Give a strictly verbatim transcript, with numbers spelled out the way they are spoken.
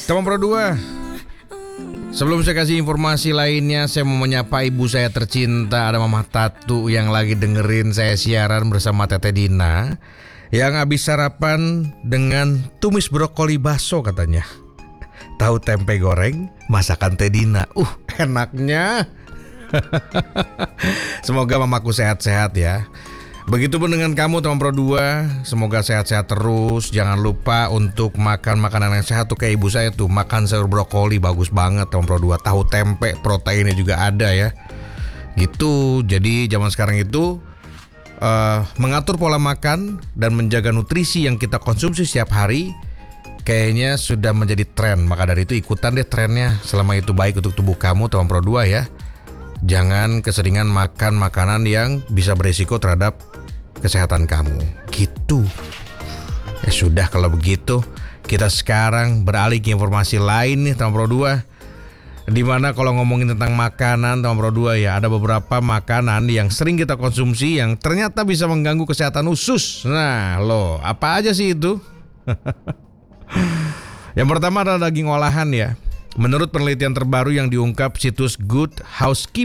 Teman Pro dua, sebelum saya kasih informasi lainnya, saya mau menyapa ibu saya tercinta. Ada Mama Tatu yang lagi dengerin saya siaran bersama Teteh Dina, yang habis sarapan dengan tumis brokoli baso katanya. Tahu tempe goreng masakan Teh Dina. Uh, enaknya. Semoga mamaku sehat-sehat ya. Begitupun dengan kamu teman Pro dua, semoga sehat-sehat terus. Jangan lupa untuk makan makanan yang sehat tuh, kayak ibu saya tuh makan sayur brokoli bagus banget teman Pro dua. Tahu tempe proteinnya juga ada ya. Gitu. Jadi zaman sekarang itu uh, mengatur pola makan dan menjaga nutrisi yang kita konsumsi setiap hari kayaknya sudah menjadi tren. Maka dari itu ikutan deh trennya, selama itu baik untuk tubuh kamu teman Pro dua ya. Jangan keseringan makan makanan yang bisa berisiko terhadap kesehatan kamu. Gitu. Ya sudah kalau begitu, kita sekarang beralih ke informasi lain nih teman Pro dua. Dimana kalau ngomongin tentang makanan teman Pro dua ya, ada beberapa makanan yang sering kita konsumsi yang ternyata bisa mengganggu kesehatan usus. Nah loh, apa aja sih itu? Yang pertama adalah daging olahan ya. Menurut penelitian terbaru yang diungkap situs Good Housekeeping